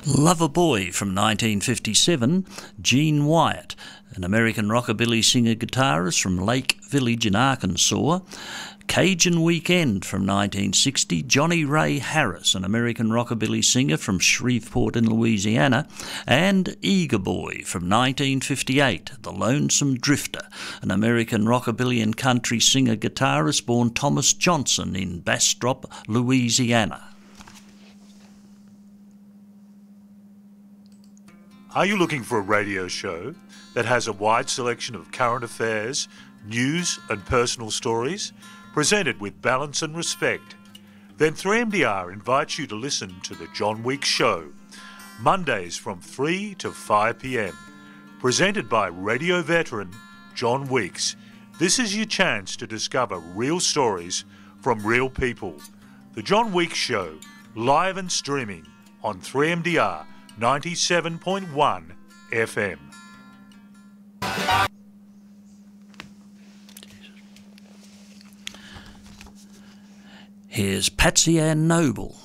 Lover Boy from 1957, Gene Wyatt, an American rockabilly singer-guitarist from Lake Village in Arkansas. Cajun Weekend from 1960, Johnny Ray Harris, an American rockabilly singer from Shreveport in Louisiana. And Eager Boy from 1958, The Lonesome Drifter, an American rockabilly and country singer-guitarist born Thomas Johnson in Bastrop, Louisiana. Are you looking for a radio show that has a wide selection of current affairs, news and personal stories, presented with balance and respect? Then 3MDR invites you to listen to The John Weeks Show, Mondays from 3 to 5 p.m, presented by radio veteran John Weeks. This is your chance to discover real stories from real people. The John Weeks Show, live and streaming on 3MDR 97.1 FM. Here's Patsy Ann Noble.